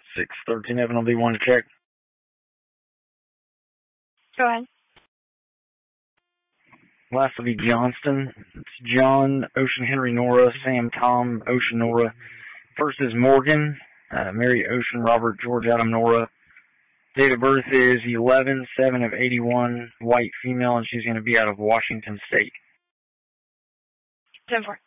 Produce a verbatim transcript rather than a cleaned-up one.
six thirteen Evan will be one to check. Go ahead. Last will be Johnston. It's John, Ocean Henry Nora, Sam Tom, Ocean Nora. First is Morgan, uh, Mary Ocean Robert George Adam Nora. Date of birth is eleven seven of eighty-one, white female, and she's going to be out of Washington State. ten four.